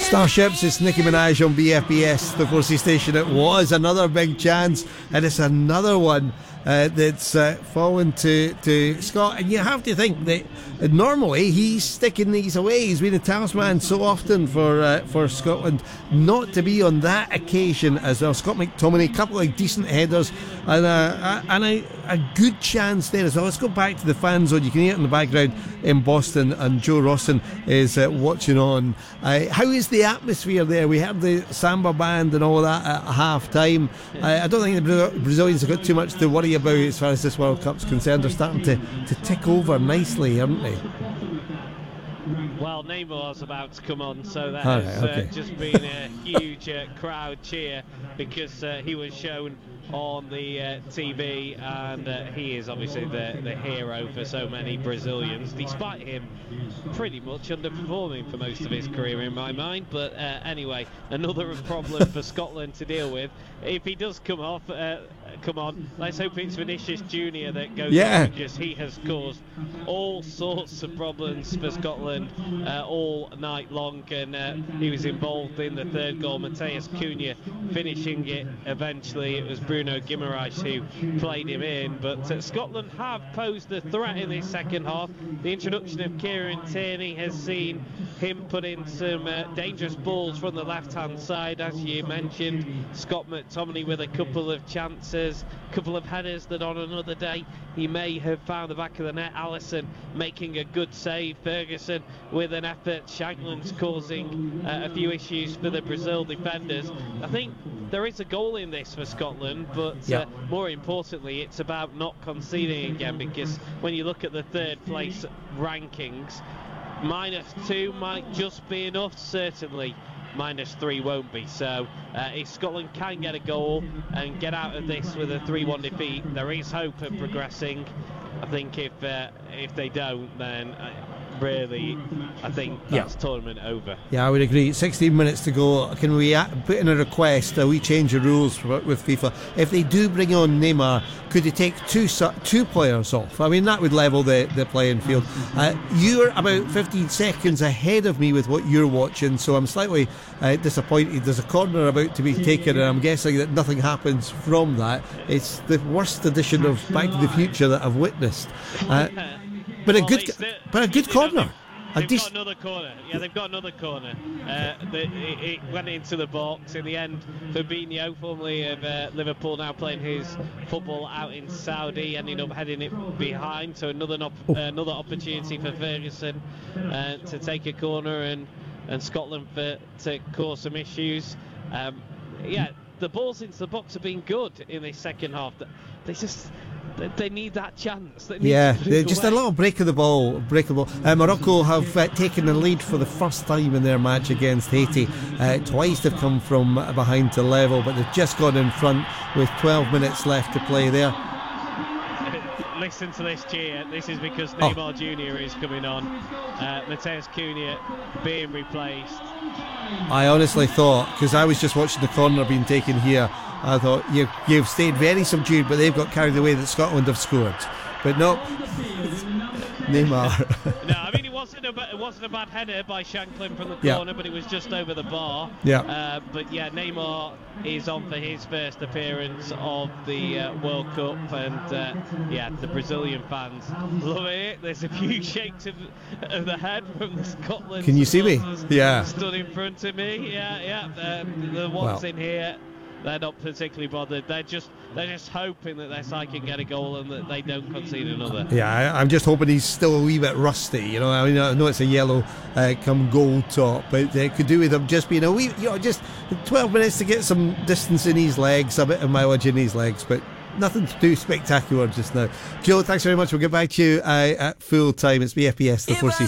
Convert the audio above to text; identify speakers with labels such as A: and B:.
A: Starships, it's Nicki Minaj on BFBS, the 4C station. It was another big chance, and it's another one that's fallen to Scott. And you have to think that normally he's sticking these away. He's been a talisman so often for Scotland, not to be on that occasion as well. Scott McTominay, a couple of decent headers, and a good chance there as well. Let's go back to the fan zone. You can hear it in the background in Boston, and Joe Rosson is watching on. How is the atmosphere there? We have the samba band and all of that at half time. I don't think the Brazilians have got too much to worry about as far as this World Cup's concerned. They're starting to tick over nicely, aren't they?
B: Well, Neymar's about to come on, so that has just been a huge crowd cheer because he was shown on the TV, and he is obviously the hero for so many Brazilians, despite him pretty much underperforming for most of his career in my mind. But anyway, another problem for Scotland to deal with. If he does come on, let's hope it's Vinicius Junior that goes on, because he has caused all sorts of problems for Scotland all night long, and he was involved in the third goal. Matheus Cunha finishing it eventually. It was Bruno Guimaraes who played him in, but Scotland have posed a threat in this second half. The introduction of Kieran Tierney has seen him put in some dangerous balls from the left hand side, as you mentioned. Scott McTominay with a couple of chances, a couple of headers that on another day he may have found the back of the net. Alisson making a good save, Ferguson with an effort, Shankland's causing a few issues for the Brazil defenders. I think there is a goal in this for Scotland, but more importantly it's about not conceding again, because when you look at the third place rankings, -2 might just be enough. Certainly -3 won't be. So if Scotland can get a goal and get out of this with a 3-1 defeat, there is hope of progressing. I think if they don't, then really I think that's tournament over. Yeah,
A: I would agree. 16 minutes to go. Can we put in a request that we change the rules with FIFA? If they do bring on Neymar, could they take two players off? I mean, that would level the playing field. You're about 15 seconds ahead of me with what you're watching, so I'm slightly disappointed. There's a corner about to be taken, and I'm guessing that nothing happens from that. It's the worst edition of Back to the Future that I've witnessed. But a good corner.
B: They've got another corner. Yeah, they've got another corner. It went into the box in the end. Fabinho, formerly of Liverpool, now playing his football out in Saudi, ending up heading it behind. So another opportunity for Ferguson to take a corner, and Scotland to cause some issues. The balls into the box have been good in this second half. They need that chance.
A: Just a little break of the ball. Morocco have taken the lead for the first time in their match against Haiti. Twice they've come from behind to level, but they've just gone in front with 12 minutes left to play there.
B: Listen to this cheer. This is because Neymar Jr. is coming on. Matheus Cunha being replaced.
A: I honestly thought, because I was just watching the corner being taken here, I thought you've stayed very subdued, but they've got carried away that Scotland have scored. But no, Neymar.
B: No, I mean, it wasn't a bad header by Shanklin from the corner, but it was just over the bar. But Neymar is on for his first appearance of the World Cup, and the Brazilian fans love it. There's a few shakes of the head from the Scotland.
A: Can you see me? Yeah.
B: Stood in front of me. The ones in here, they're not particularly bothered. They're just hoping that their side can get a goal and that they don't concede another.
A: Yeah, I'm just hoping he's still a wee bit rusty. You know, I mean, I know it's a yellow come gold top, but it could do with him just being a wee, just 12 minutes to get some distance in his legs, a bit of mileage in his legs, but nothing too spectacular just now. Joe, thanks very much. We'll get back to you at full time. It's BFBS, the 4C.